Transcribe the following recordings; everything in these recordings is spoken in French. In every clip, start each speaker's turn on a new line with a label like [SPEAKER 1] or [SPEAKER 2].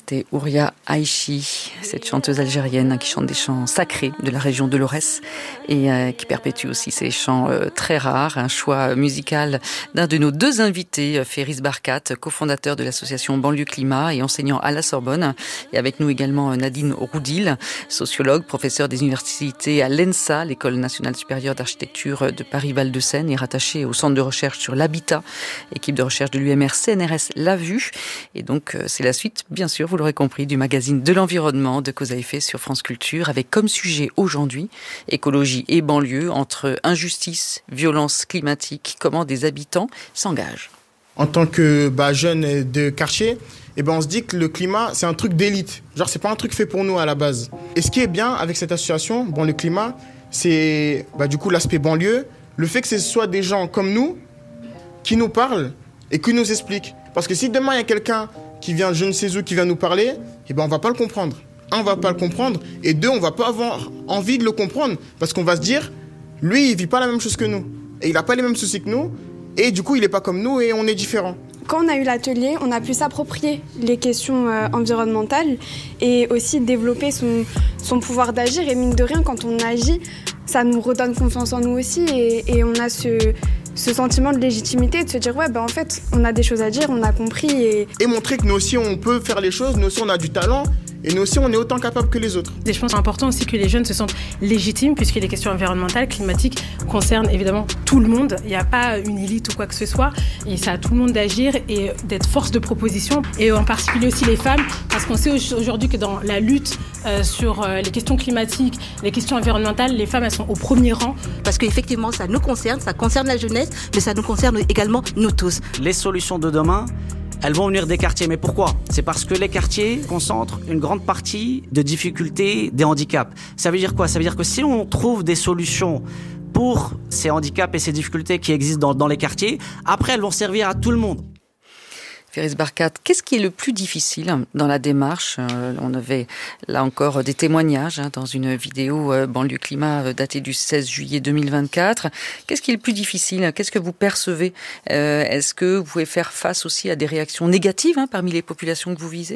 [SPEAKER 1] C'était Ouria Aïchi, cette chanteuse algérienne qui chante des chants sacrés de la région de l'Aurès et qui perpétue aussi ces chants très rares. Un choix musical d'un de nos deux invités, Ferris Barkat, cofondateur de l'association Banlieue Climat et enseignant à la Sorbonne. Et avec nous également Nadine Roudil, sociologue, professeur des universités à l'ENSA, l'École nationale supérieure d'architecture de Paris-Val-de-Seine, et rattachée au centre de recherche sur l'habitat, équipe de recherche de l'UMR CNRS La Vue. Et donc, c'est la suite, bien sûr, vous l'aurez compris, du magazine de l'environnement de Cause à effet sur France Culture, avec comme sujet aujourd'hui, écologie et banlieue, entre injustice, violence climatique, comment des habitants s'engagent.
[SPEAKER 2] En tant que jeune de quartier, on se dit que le climat, c'est un truc d'élite. Genre, c'est pas un truc fait pour nous à la base. Et ce qui est bien avec cette association, le climat, c'est du coup l'aspect banlieue, le fait que ce soit des gens comme nous qui nous parlent et qui nous expliquent. Parce que si demain il y a quelqu'un qui vient je ne sais où, qui vient nous parler, on va pas le comprendre. Un, on va pas le comprendre, et deux, on va pas avoir envie de le comprendre, parce qu'on va se dire, lui, il vit pas la même chose que nous, et il a pas les mêmes soucis que nous, et du coup, il est pas comme nous, et on est différents.
[SPEAKER 3] Quand on a eu l'atelier, on a pu s'approprier les questions environnementales et aussi développer son pouvoir d'agir. Et mine de rien, quand on agit, ça nous redonne confiance en nous aussi, et on a ce sentiment de légitimité, de se dire en fait on a des choses à dire, on a compris et
[SPEAKER 2] montrer que nous aussi on peut faire les choses, nous aussi on a du talent et nous aussi on est autant capables que les autres.
[SPEAKER 4] Et je pense que c'est important aussi que les jeunes se sentent légitimes, puisque les questions environnementales, climatiques concernent évidemment tout le monde. Il n'y a pas une élite ou quoi que ce soit, et c'est à tout le monde d'agir et d'être force de proposition, et en particulier aussi les femmes, parce qu'on sait aujourd'hui que dans la lutte sur les questions climatiques, les questions environnementales, les femmes elles sont au premier rang.
[SPEAKER 5] Parce qu'effectivement ça nous concerne, ça concerne la jeunesse, mais ça nous concerne également nous tous.
[SPEAKER 6] Les solutions de demain, elles vont venir des quartiers. Mais pourquoi ? C'est parce que les quartiers concentrent une grande partie de difficultés, des handicaps. Ça veut dire quoi ? Ça veut dire que si on trouve des solutions pour ces handicaps et ces difficultés qui existent dans les quartiers, après elles vont servir à tout le monde.
[SPEAKER 1] Ferris Barkat, qu'est-ce qui est le plus difficile dans la démarche ? On avait là encore des témoignages dans une vidéo Banlieue Climat datée du 16 juillet 2024. Qu'est-ce qui est le plus difficile ? Qu'est-ce que vous percevez ? Est-ce que vous pouvez faire face aussi à des réactions négatives parmi les populations que vous visez ?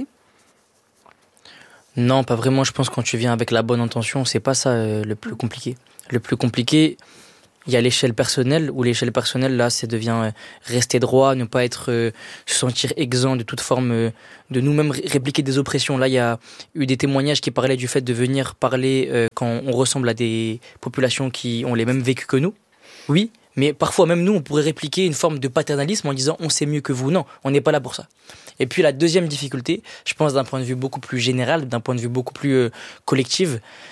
[SPEAKER 7] Non, pas vraiment. Je pense que quand tu viens avec la bonne intention, c'est pas ça le plus compliqué. Le plus compliqué, il y a l'échelle personnelle, où l'échelle personnelle, là, ça devient rester droit, ne pas être, se sentir exempt de toute forme de nous-mêmes répliquer des oppressions. Là, il y a eu des témoignages qui parlaient du fait de venir parler quand on ressemble à des populations qui ont les mêmes vécus que nous. Oui, mais parfois même nous, on pourrait répliquer une forme de paternalisme en disant « on sait mieux que vous ». Non, on n'est pas là pour ça. Et puis la deuxième difficulté, je pense d'un point de vue beaucoup plus général, d'un point de vue beaucoup plus collectif,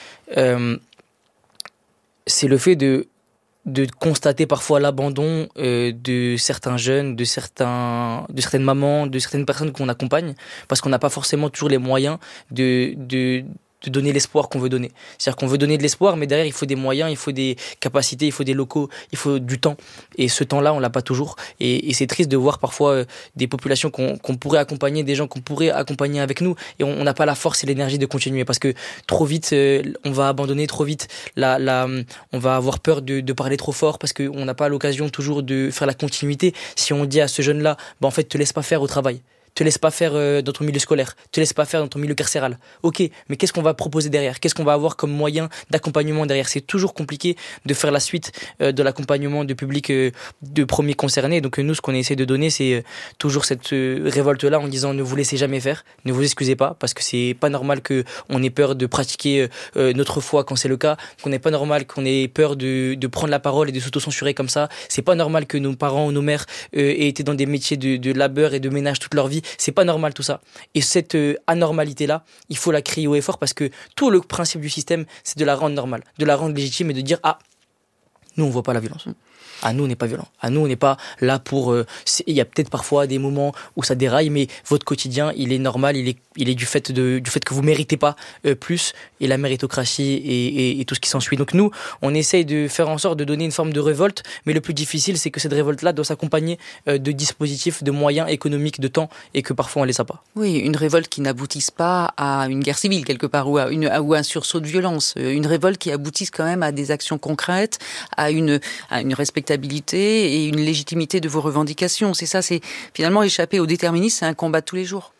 [SPEAKER 7] c'est le fait de constater parfois l'abandon de certains jeunes, de certaines mamans, de certaines personnes qu'on accompagne, parce qu'on n'a pas forcément toujours les moyens de donner l'espoir qu'on veut donner. C'est-à-dire qu'on veut donner de l'espoir, mais derrière, il faut des moyens, il faut des capacités, il faut des locaux, il faut du temps. Et ce temps-là, on l'a pas toujours. Et c'est triste de voir parfois des populations qu'on pourrait accompagner, des gens qu'on pourrait accompagner avec nous, et on n'a pas la force et l'énergie de continuer, parce que trop vite, on va abandonner, trop vite, on va avoir peur de parler trop fort, parce qu'on n'a pas l'occasion toujours de faire la continuité. Si on dit à ce jeune-là, en fait, te laisse pas faire au travail. Te laisse pas faire dans ton milieu scolaire, te laisse pas faire dans ton milieu carcéral. Ok, mais qu'est-ce qu'on va proposer derrière ? Qu'est-ce qu'on va avoir comme moyen d'accompagnement derrière ? C'est toujours compliqué de faire la suite de l'accompagnement de public de premiers concernés. Donc nous, ce qu'on essaie de donner, c'est toujours cette révolte-là en disant ne vous laissez jamais faire, ne vous excusez pas, parce que c'est pas normal qu'on ait peur de pratiquer notre foi quand c'est le cas, qu'on n'est pas normal qu'on ait peur de prendre la parole et de s'auto-censurer comme ça. C'est pas normal que nos parents ou nos mères aient été dans des métiers de labeur et de ménage toute leur vie. C'est pas normal tout ça. Et cette anormalité-là, il faut la crier haut et fort, parce que tout le principe du système, c'est de la rendre normale, de la rendre légitime et de dire « Ah, nous on voit pas la violence. À nous on n'est pas violent. À nous on n'est pas là pour... Il y a peut-être parfois des moments où ça déraille, mais votre quotidien, il est normal, il est du fait que vous méritez pas plus, et la méritocratie et tout ce qui s'ensuit. Donc nous, on essaye de faire en sorte de donner une forme de révolte, mais le plus difficile, c'est que cette révolte-là doit s'accompagner de dispositifs, de moyens économiques, de temps, et que parfois on les a pas.
[SPEAKER 1] Oui, une révolte qui n'aboutisse pas à une guerre civile quelque part, ou à un sursaut de violence. Une révolte qui aboutisse quand même à des actions concrètes, à une respectabilité et une légitimité de vos revendications. C'est ça, c'est finalement échapper au déterminisme, c'est un combat de tous les jours.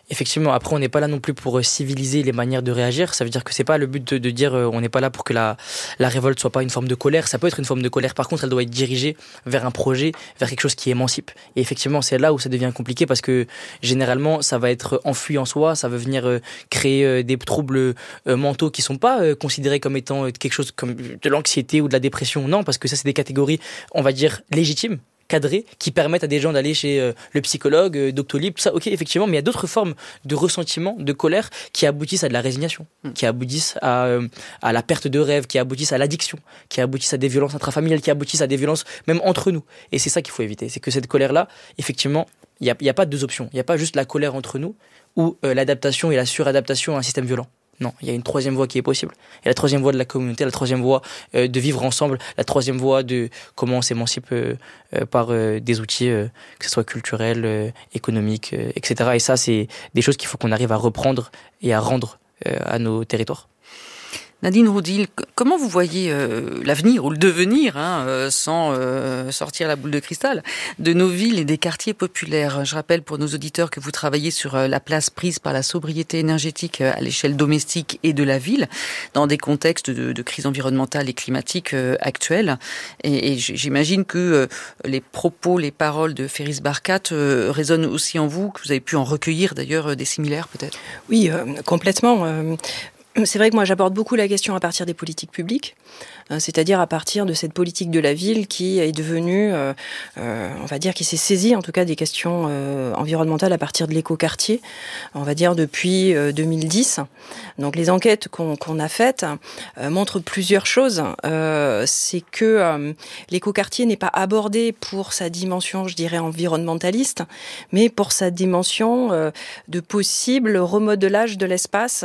[SPEAKER 7] Effectivement, après on n'est pas là non plus pour civiliser les manières de réagir. Ça veut dire que c'est pas le but de dire on n'est pas là pour que la révolte soit pas une forme de colère. Ça peut être une forme de colère. Par contre, elle doit être dirigée vers un projet, vers quelque chose qui émancipe. Et effectivement, c'est là où ça devient compliqué parce que généralement, ça va être enfoui en soi. Ça va venir créer des troubles mentaux qui sont pas considérés comme étant quelque chose comme de l'anxiété ou de la dépression. Non, parce que ça, c'est des catégories, on va dire, légitimes, cadrés, qui permettent à des gens d'aller chez le psychologue, Doctolib, tout ça, ok, effectivement, mais il y a d'autres formes de ressentiment, de colère qui aboutissent à de la résignation, qui aboutissent à la perte de rêve, qui aboutissent à l'addiction, qui aboutissent à des violences intrafamiliales, qui aboutissent à des violences même entre nous. Et c'est ça qu'il faut éviter, c'est que cette colère-là, effectivement, il n'y a pas deux options. Il n'y a pas juste la colère entre nous ou l'adaptation et la suradaptation à un système violent. Non, il y a une troisième voie qui est possible. Et la troisième voie de la communauté, la troisième voie de vivre ensemble, la troisième voie de comment on s'émancipe par des outils, que ce soit culturels, économiques, etc. Et ça, c'est des choses qu'il faut qu'on arrive à reprendre et à rendre à nos territoires.
[SPEAKER 1] Nadine Roudil, comment vous voyez l'avenir ou le devenir, sans sortir la boule de cristal, de nos villes et des quartiers populaires? Je rappelle pour nos auditeurs que vous travaillez sur la place prise par la sobriété énergétique à l'échelle domestique et de la ville, dans des contextes de crise environnementale et climatique actuelle. Et j'imagine que les propos, les paroles de Ferriz Barkat résonnent aussi en vous, que vous avez pu en recueillir d'ailleurs des similaires peut-être.
[SPEAKER 8] Oui, complètement. C'est vrai que moi j'aborde beaucoup la question à partir des politiques publiques, c'est-à-dire à partir de cette politique de la ville qui est devenue, on va dire, qui s'est saisie en tout cas des questions environnementales à partir de l'écoquartier, on va dire depuis 2010. Donc les enquêtes qu'on a faites montrent plusieurs choses. C'est que l'écoquartier n'est pas abordé pour sa dimension, je dirais, environnementaliste, mais pour sa dimension de possible remodelage de l'espace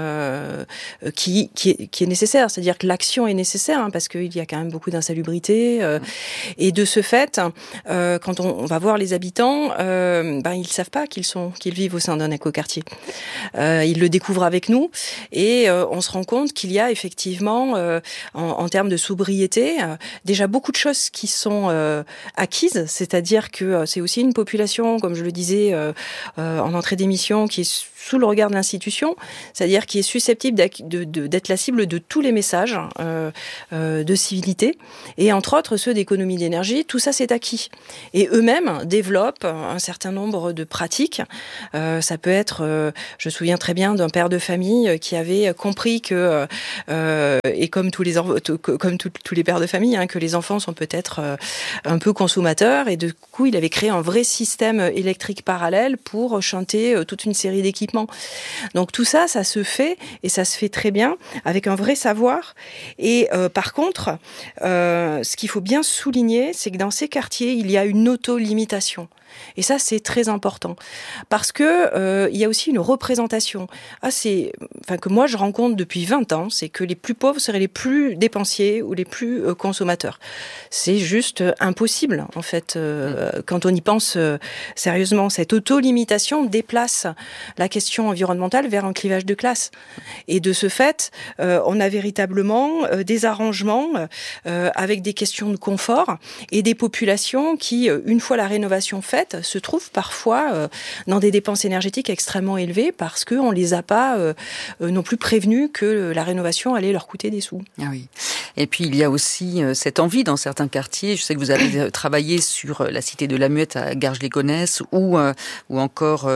[SPEAKER 8] qui est nécessaire. C'est-à-dire que l'action est nécessaire parce qu'il y a quand même beaucoup d'insalubrité. Et de ce fait, quand on va voir les habitants, ils savent pas qu'ils vivent au sein d'un écoquartier. Ils le découvrent avec nous et on se rend compte qu'il y a effectivement, en termes de sobriété, déjà beaucoup de choses qui sont acquises. C'est-à-dire que c'est aussi une population, comme je le disais en entrée d'émission, qui est sous le regard de l'institution, c'est-à-dire qui est susceptible d'être la cible de tous les messages de civilité, et entre autres ceux d'économie d'énergie. Tout ça, c'est acquis. Et eux-mêmes développent un certain nombre de pratiques. Ça peut être, je me souviens très bien d'un père de famille qui avait compris que, et comme tous les pères de famille, que les enfants sont peut-être un peu consommateurs, et du coup, il avait créé un vrai système électrique parallèle pour chanter toute une série d'équipements. Donc tout ça, ça se fait, et ça se fait très bien, avec un vrai savoir. Et par contre, ce qu'il faut bien souligner, c'est que dans ces quartiers, il y a une auto-limitation. Et ça, c'est très important. Parce que il y a aussi une représentation. Que moi, je rencontre depuis 20 ans, c'est que les plus pauvres seraient les plus dépensiers ou les plus consommateurs. C'est juste impossible, en fait. Quand on y pense sérieusement, cette auto-limitation déplace la question environnementale vers un clivage de classe. Et de ce fait, on a véritablement des arrangements avec des questions de confort et des populations qui, une fois la rénovation faite, se trouvent parfois dans des dépenses énergétiques extrêmement élevées parce qu'on ne les a pas non plus prévenus que la rénovation allait leur coûter des sous.
[SPEAKER 1] Ah oui. Et puis il y a aussi cette envie dans certains quartiers. Je sais que vous avez travaillé sur la cité de la Muette à Garges-les-Gonesse ou encore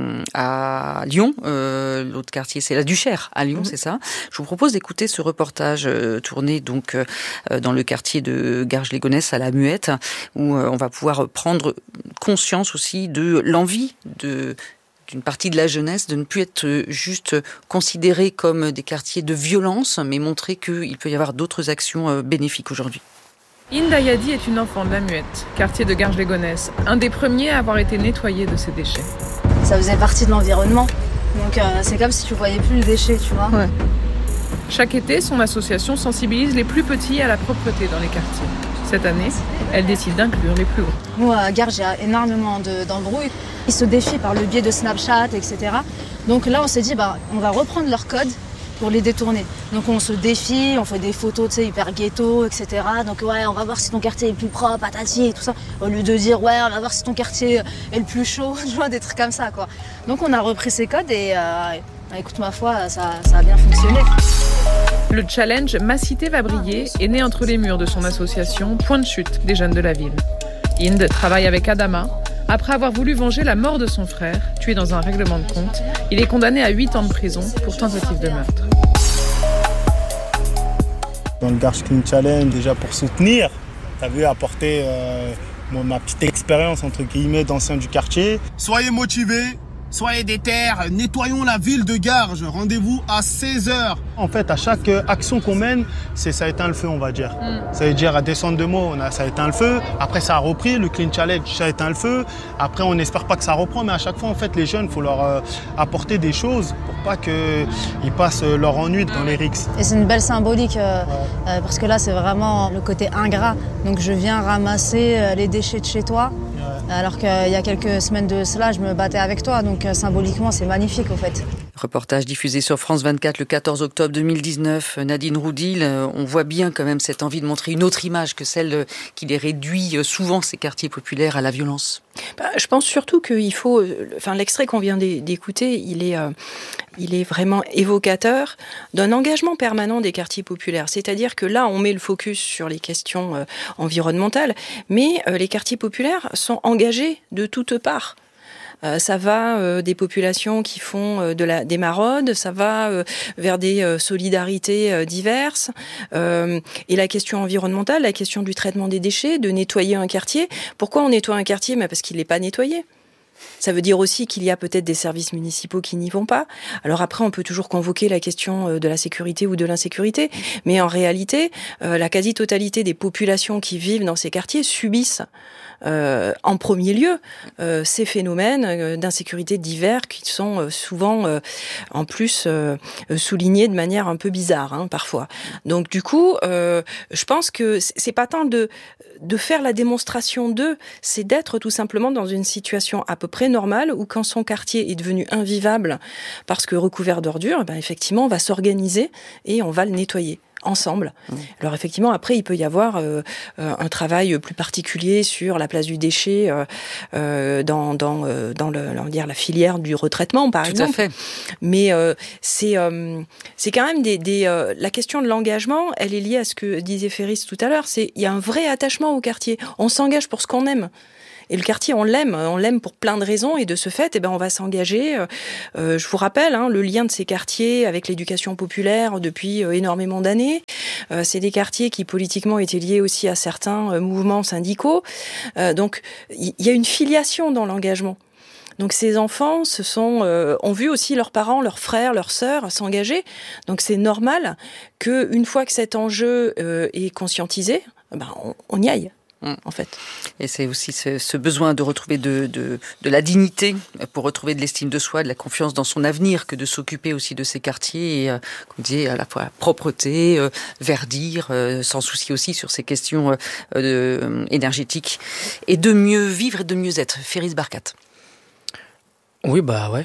[SPEAKER 1] à Lyon. L'autre quartier, c'est la Duchère à Lyon, c'est ça. Je vous propose d'écouter ce reportage tourné donc dans le quartier de Garges-les-Gonesse à la Muette, où on va pouvoir prendre conscience aussi de l'envie d'une partie de la jeunesse de ne plus être juste considérés comme des quartiers de violence, mais montrer qu'il peut y avoir d'autres actions bénéfiques aujourd'hui.
[SPEAKER 9] Inda Yadi est une enfant de la Muette, quartier de Garges-les-Gonesse, un des premiers à avoir été nettoyé de ses déchets.
[SPEAKER 10] Ça faisait partie de l'environnement, donc c'est comme si tu voyais plus le déchet, tu vois. Ouais.
[SPEAKER 9] Chaque été, son association sensibilise les plus petits à la propreté dans les quartiers. Cette année, elle décide d'inclure les plus gros.
[SPEAKER 10] Nous, à Garges, il y a énormément d'embrouilles. Ils se défient par le biais de Snapchat, etc. Donc là, on s'est dit, on va reprendre leur code pour les détourner. Donc on se défie, on fait des photos, tu sais, hyper ghetto, etc. Donc ouais, on va voir si ton quartier est plus propre, patati et tout ça. Au lieu de dire ouais, on va voir si ton quartier est le plus chaud, tu vois, des trucs comme ça, quoi. Donc on a repris ces codes et écoute, ma foi, ça a bien fonctionné.
[SPEAKER 9] Le challenge « Ma cité va briller » est né entre les murs de son association Point de chute des jeunes de la ville. Inde travaille avec Adama. Après avoir voulu venger la mort de son frère, tué dans un règlement de compte, il est condamné à 8 ans de prison pour tentative de meurtre.
[SPEAKER 11] Dans le Garche Clean Challenge, déjà pour soutenir, t'as vu, apporter ma petite expérience entre guillemets d'ancien du quartier.
[SPEAKER 12] Soyez motivés, soyez déter, nettoyons la ville de Garges. Rendez-vous à 16h.
[SPEAKER 11] En fait, à chaque action qu'on mène, ça éteint le feu, on va dire. Ça veut dire à descendre de mots, ça éteint le feu. Après, ça a repris, le Clean Challenge, ça éteint le feu. Après, on n'espère pas que ça reprend, mais à chaque fois, en fait, les jeunes, il faut leur apporter des choses pour pas qu'ils passent leur ennui dans les rixes.
[SPEAKER 10] Et c'est une belle symbolique, parce que là, c'est vraiment le côté ingrat. Donc, je viens ramasser les déchets de chez toi, alors qu'il y a quelques semaines de cela, je me battais avec toi. Donc, symboliquement, c'est magnifique, en fait.
[SPEAKER 1] Reportage diffusé sur France 24 le 14 octobre 2019. Nadine Roudil, on voit bien quand même cette envie de montrer une autre image que celle qui les réduit souvent, ces quartiers populaires, à la violence.
[SPEAKER 8] Je pense surtout qu'il faut... l'extrait qu'on vient d'écouter, il est vraiment évocateur d'un engagement permanent des quartiers populaires. C'est-à-dire que là, on met le focus sur les questions environnementales, mais les quartiers populaires sont engagés de toutes parts. Ça va des populations qui font des maraudes, ça va vers des solidarités diverses. Et la question environnementale, la question du traitement des déchets, de nettoyer un quartier. Pourquoi on nettoie un quartier ? Parce qu'il n'est pas nettoyé. Ça veut dire aussi qu'il y a peut-être des services municipaux qui n'y vont pas. Alors après, on peut toujours convoquer la question de la sécurité ou de l'insécurité, mais en réalité, la quasi-totalité des populations qui vivent dans ces quartiers subissent en premier lieu ces phénomènes d'insécurité divers qui sont souvent en plus soulignés de manière un peu bizarre parfois. Donc du coup, je pense que c'est pas tant de faire la démonstration d'eux, c'est d'être tout simplement dans une situation à peu près normale où quand son quartier est devenu invivable parce que recouvert d'ordures, effectivement on va s'organiser et on va le nettoyer ensemble. Alors effectivement, après, il peut y avoir un travail plus particulier sur la place du déchet dans la filière du retraitement, par exemple.
[SPEAKER 1] Tout à fait.
[SPEAKER 8] Mais c'est quand même la question de l'engagement, elle est liée à ce que disait Ferris tout à l'heure. Il y a un vrai attachement au quartier. On s'engage pour ce qu'on aime. Et le quartier, on l'aime pour plein de raisons, et de ce fait, on va s'engager. Je vous rappelle le lien de ces quartiers avec l'éducation populaire depuis énormément d'années. C'est des quartiers qui politiquement étaient liés aussi à certains mouvements syndicaux. Donc, il y a une filiation dans l'engagement. Donc ces enfants ont vu aussi leurs parents, leurs frères, leurs sœurs s'engager. Donc c'est normal qu'une fois que cet enjeu est conscientisé, on y aille. En fait.
[SPEAKER 1] Et c'est aussi ce besoin de retrouver de la dignité pour retrouver de l'estime de soi, de la confiance dans son avenir, que de s'occuper aussi de ces quartiers et, comme vous disiez, à la fois propreté, verdir, sans souci aussi sur ces questions énergétiques, et de mieux vivre et de mieux être. Ferris Barkat.
[SPEAKER 7] Oui, ouais.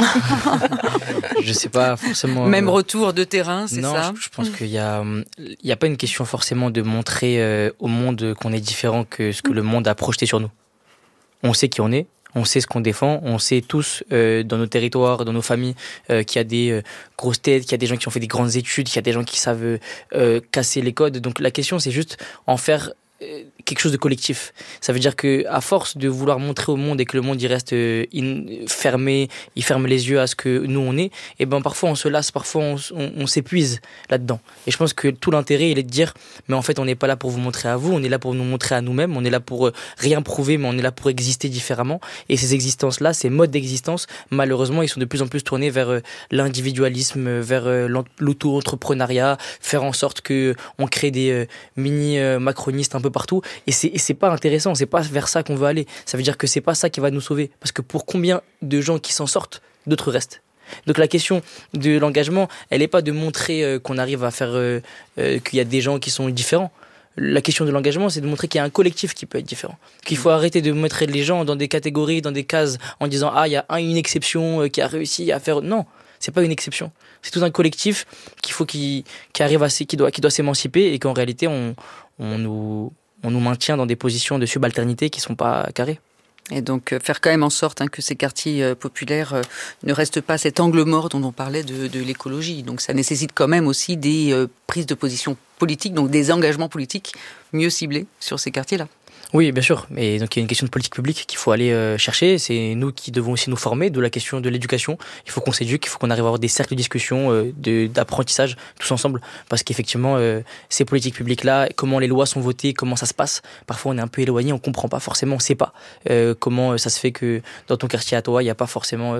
[SPEAKER 7] Je sais pas forcément.
[SPEAKER 1] Même retour de terrain, c'est
[SPEAKER 7] non,
[SPEAKER 1] ça ?
[SPEAKER 7] Je pense qu'il y a pas une question forcément de montrer au monde qu'on est différent que ce que le monde a projeté sur nous. On sait qui on est, on sait ce qu'on défend, on sait tous dans nos territoires, dans nos familles, qu'il y a des grosses têtes, qu'il y a des gens qui ont fait des grandes études, qu'il y a des gens qui savent casser les codes. Donc la question, c'est juste en faire quelque chose de collectif. Ça veut dire que à force de vouloir montrer au monde et que le monde il reste fermé, il ferme les yeux à ce que nous on est, et parfois on se lasse, parfois on s'épuise là-dedans. Et je pense que tout l'intérêt il est de dire mais en fait on n'est pas là pour vous montrer à vous, on est là pour nous montrer à nous-mêmes, on est là pour rien prouver, mais on est là pour exister différemment. Et ces existences-là, ces modes d'existence, malheureusement ils sont de plus en plus tournés vers l'individualisme, vers l'auto-entrepreneuriat, faire en sorte que on crée des mini macronistes un peu partout. Et c'est pas intéressant, c'est pas vers ça qu'on veut aller. Ça veut dire que c'est pas ça qui va nous sauver. Parce que pour combien de gens qui s'en sortent, d'autres restent. Donc la question de l'engagement, elle n'est pas de montrer qu'on arrive à faire qu'il y a des gens qui sont différents. La question de l'engagement, c'est de montrer qu'il y a un collectif qui peut être différent. Qu'il faut arrêter de mettre les gens dans des catégories, dans des cases, en disant « Ah, il y a une exception qui a réussi à faire... » Non, c'est pas une exception. C'est tout un collectif qui doit s'émanciper et qu'en réalité on nous maintient dans des positions de subalternité qui sont pas carrées.
[SPEAKER 1] Et donc faire quand même en sorte que ces quartiers populaires ne restent pas cet angle mort dont on parlait de l'écologie. Donc ça nécessite quand même aussi des prises de position politiques, donc des engagements politiques mieux ciblés sur ces quartiers-là.
[SPEAKER 7] Oui, bien sûr. Et donc il y a une question de politique publique qu'il faut aller chercher. C'est nous qui devons aussi nous former de la question de l'éducation. Il faut qu'on s'éduque, il faut qu'on arrive à avoir des cercles de discussion, d'apprentissage tous ensemble. Parce qu'effectivement, ces politiques publiques-là, comment les lois sont votées, comment ça se passe. Parfois, on est un peu éloigné, on comprend pas forcément, on sait pas comment ça se fait que dans ton quartier à toi, il n'y a pas forcément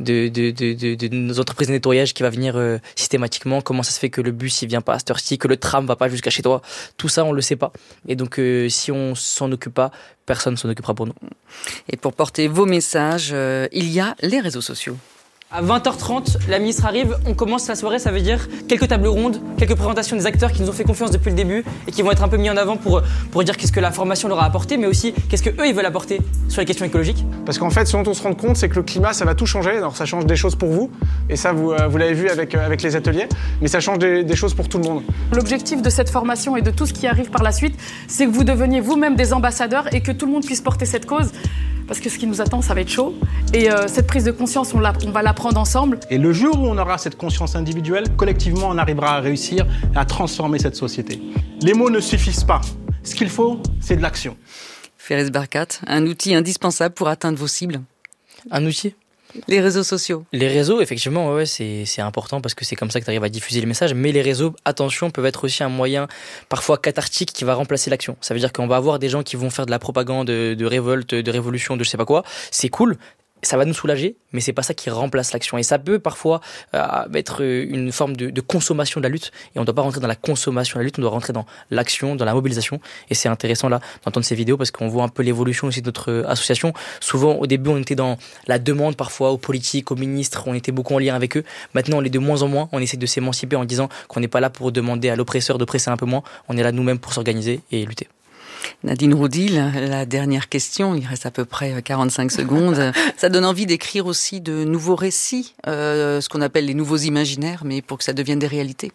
[SPEAKER 7] de entreprises de nettoyage qui va venir systématiquement. Comment ça se fait que le bus il vient pas à cette heure-ci, que le tram va pas jusqu'à chez toi. Tout ça, on le sait pas. Et donc, si on s'en occupe pas, personne ne s'en occupera pour nous.
[SPEAKER 1] Et pour porter vos messages, il y a les réseaux sociaux.
[SPEAKER 7] À 20h30, la ministre arrive, on commence la soirée, ça veut dire quelques tables rondes, quelques présentations des acteurs qui nous ont fait confiance depuis le début et qui vont être un peu mis en avant pour dire qu'est-ce que la formation leur a apporté, mais aussi qu'est-ce qu'eux ils veulent apporter sur les questions écologiques.
[SPEAKER 13] Parce qu'en fait, ce dont on se rend compte, c'est que le climat, ça va tout changer. Alors ça change des choses pour vous, et ça vous l'avez vu avec les ateliers, mais ça change des choses pour tout le monde.
[SPEAKER 14] L'objectif de cette formation et de tout ce qui arrive par la suite, c'est que vous deveniez vous-même des ambassadeurs et que tout le monde puisse porter cette cause. Parce que ce qui nous attend, ça va être chaud. Et cette prise de conscience, on va la prendre ensemble.
[SPEAKER 11] Et le jour où on aura cette conscience individuelle, collectivement, on arrivera à réussir à transformer cette société. Les mots ne suffisent pas. Ce qu'il faut, c'est de l'action.
[SPEAKER 1] Ferez Barkat, un outil indispensable pour atteindre vos cibles.
[SPEAKER 7] Un outil ?
[SPEAKER 1] Les réseaux sociaux.
[SPEAKER 7] Les réseaux, effectivement, ouais, c'est important parce que c'est comme ça que tu arrives à diffuser les messages. Mais les réseaux, attention, peuvent être aussi un moyen parfois cathartique qui va remplacer l'action. Ça veut dire qu'on va avoir des gens qui vont faire de la propagande, de révolte, de révolution, de je sais pas quoi. C'est cool. Ça va nous soulager, mais c'est pas ça qui remplace l'action. Et ça peut parfois être une forme de consommation de la lutte. Et on doit pas rentrer dans la consommation de la lutte, on doit rentrer dans l'action, dans la mobilisation. Et c'est intéressant là d'entendre ces vidéos parce qu'on voit un peu l'évolution aussi de notre association. Souvent, au début, on était dans la demande parfois aux politiques, aux ministres, on était beaucoup en lien avec eux. Maintenant, on est de moins en moins. On essaie de s'émanciper en disant qu'on n'est pas là pour demander à l'oppresseur de presser un peu moins. On est là nous-mêmes pour s'organiser et lutter.
[SPEAKER 1] Nadine Roudil, la dernière question, il reste à peu près 45 secondes. Ça donne envie d'écrire aussi de nouveaux récits, ce qu'on appelle les nouveaux imaginaires, mais pour que ça devienne des réalités.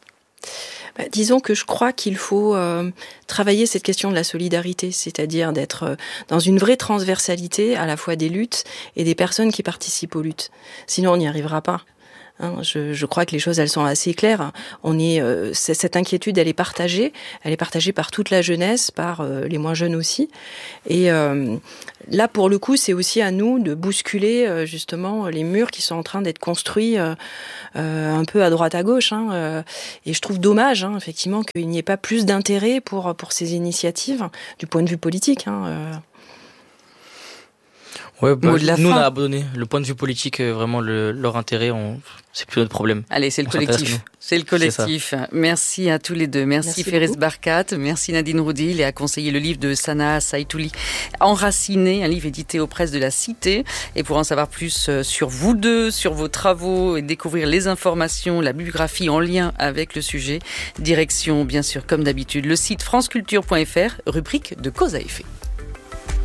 [SPEAKER 8] Disons que je crois qu'il faut travailler cette question de la solidarité, c'est-à-dire d'être dans une vraie transversalité à la fois des luttes et des personnes qui participent aux luttes. Sinon, on n'y arrivera pas. Je crois que les choses, elles sont assez claires. Cette inquiétude, elle est partagée par toute la jeunesse, par les moins jeunes aussi. Et là, pour le coup, c'est aussi à nous de bousculer justement les murs qui sont en train d'être construits un peu à droite à gauche. Et je trouve dommage, effectivement, qu'il n'y ait pas plus d'intérêt pour ces initiatives du point de vue politique.
[SPEAKER 7] Ouais, nous on a abandonné le point de vue politique, vraiment leur intérêt, c'est plus notre problème.
[SPEAKER 1] Allez, c'est le collectif. C'est le collectif. Merci à tous les deux. Merci Ferez Barkat, merci Nadine Roudil et a conseillé le livre de Sana Saïtouli, Enraciné, un livre édité aux presses de la Cité. Et pour en savoir plus sur vous deux, sur vos travaux et découvrir les informations, la biographie en lien avec le sujet, direction bien sûr comme d'habitude le site franceculture.fr, rubrique de cause à effet.